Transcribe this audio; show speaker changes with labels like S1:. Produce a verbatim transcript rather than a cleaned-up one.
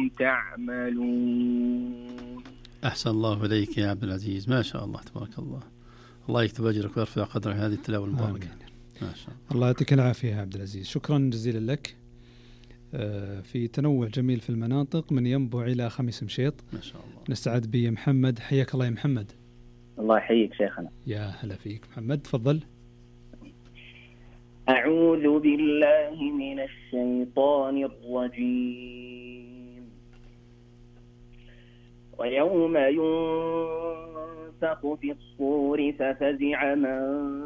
S1: تعملون.
S2: أحسن الله إليك يا عبد العزيز، ما شاء الله تبارك الله. الله يكتب أجرك ويرفع قدرك هذه التلاوة المباركة. ما شاء الله.
S3: الله يعطيك العافية يا عبد العزيز، شكرا جزيلا لك. في تنوع جميل في المناطق من ينبع إلى خميس مشيط.
S2: ما شاء الله.
S3: نستعد بمحمد، حياك الله يا محمد.
S4: الله يحييك شيخنا.
S3: يا هلا فيك محمد، تفضل.
S1: أعوذ بالله من الشيطان الرجيم. ويوم ينفخ في الصور ففزع من